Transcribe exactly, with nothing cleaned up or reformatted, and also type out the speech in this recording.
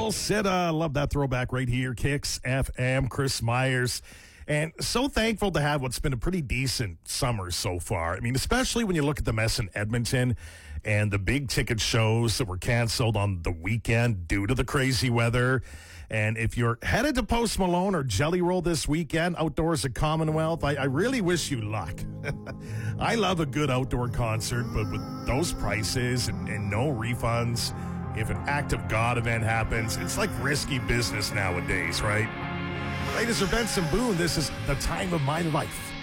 Hail Sita. Love that throwback right here. Kicks F M, Chris Myers. And so thankful to have what's been a pretty decent summer so far. I mean, especially when you look at the mess in Edmonton and the big ticket shows that were canceled on the weekend due to the crazy weather. And if you're headed to Post Malone or Jelly Roll this weekend, outdoors at Commonwealth, I, I really wish you luck. I love a good outdoor concert, but with those prices and, and no refunds, if an act of God event happens, it's like risky business nowadays, right? Ladies and Benson Boone, this is The Time of My Life.